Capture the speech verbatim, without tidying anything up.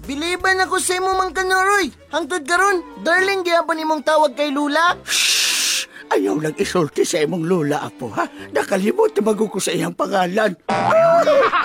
Biliban ako sa imo, Mang Kanoroy. Hangtod karon, darling, gyapon imong tawag kay Lula. Shhh! Ayaw lang isulti sa imong lula, apo, ha? Nakalimot na bago ko sa iyang pangalan.